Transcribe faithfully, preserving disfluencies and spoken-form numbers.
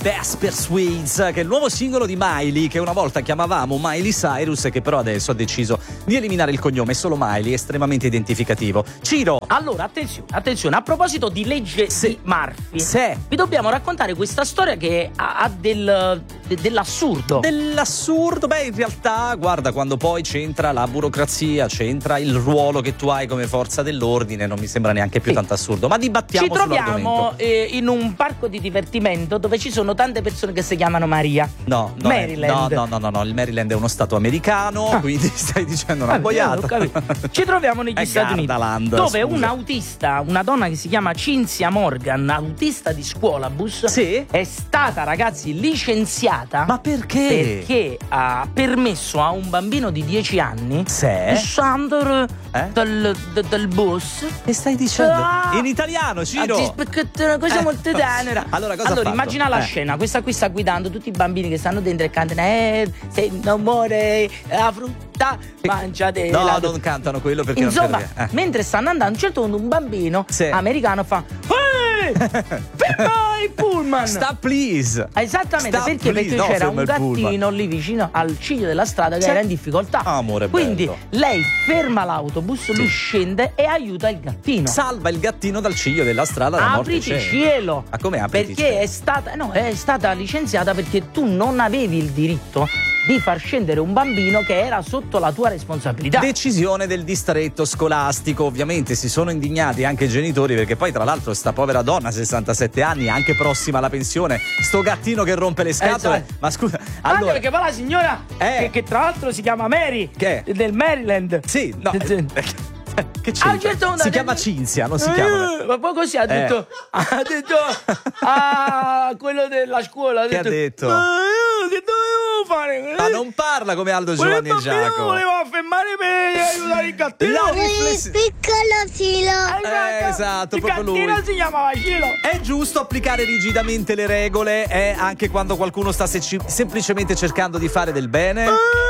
Desperate Sweets, che è il nuovo singolo di Miley, che una volta chiamavamo Miley Cyrus e che però adesso ha deciso di eliminare il cognome, solo Miley, estremamente identificativo. Ciro! Allora, attenzione, attenzione, a proposito di legge Sì. di Murphy, Sì. vi dobbiamo raccontare questa storia che ha, ha del, de- dell'assurdo. Dell'assurdo, beh, in realtà, guarda, quando poi c'entra la burocrazia, c'entra il ruolo che tu hai come forza dell'ordine, non mi sembra neanche più Sì. tanto assurdo, ma dibattiamo Ci troviamo sull'argomento. eh, in un parco di divertimento dove ci sono tante persone che si chiamano Maria. No, non è- Maryland. no, no, no, no, no, il Maryland è uno stato americano, Ah. quindi stai dicendo una Ah, boiata. ho capito. Ci troviamo negli È Stati Uniti, Gardaland, dove scusa. un autista, una donna che si chiama Cynthia Morgan, autista di scuolabus, Sì? è stata, ragazzi, licenziata. Ma perché? Perché ha permesso a un bambino di dieci anni Se? di scendere Eh? dal, da- dal bus. Che stai dicendo? Ah! In italiano, Ciro! Anzi, perché è una cosa Eh. molto tenera. Allora, cosa ha fatto? immagina la Eh. scena. Questa qui sta guidando tutti i bambini che stanno dentro e cantano eh, se non muore la frutta, mangiatela. No, non cantano quello perché Insomma, non serve. Eh. mentre stanno andando, a un certo punto un bambino Sì. americano fa ehi, ferma il pullman. Stop please! Esattamente, Stop, perché? please. Perché No, c'era ferma un il pullman. gattino lì vicino al ciglio della strada che Sì. era in difficoltà. Amore Quindi bello. lei ferma l'autobus, lui scende e aiuta il gattino. Salva il gattino dal ciglio della strada, la morte Apriti c'è. cielo. Ma come apriti Perché cielo? è stata no, è stata licenziata perché tu non avevi il diritto di far scendere un bambino che era sotto la tua responsabilità. Decisione del distretto scolastico, ovviamente si sono indignati anche i genitori, perché poi tra l'altro sta povera donna, sessantasette anni, anche prossima alla pensione, sto gattino che rompe le scatole. Esatto. Ma scusa, Anche allora, perché poi la signora Eh. che, che tra l'altro si chiama Mary, Che? del Maryland. sì, no, Sì. eh, che c'è? A un certo punto si ha chiama detto- Cinzia, non si Eh, chiama. Ma poi così ha detto, ha detto a quello della scuola, ha Che ha detto? "Ma io che dovevo fare? Ma non parla come Aldo Quel Giovanni e bambino Giacomo. voleva fermare per aiutare il gattino. La Il riflessione. piccolo Cilo. Eh, esatto, il proprio lui. gattino si chiamava Cilo. È giusto applicare rigidamente le regole, eh, anche quando qualcuno sta se- semplicemente cercando di fare del bene?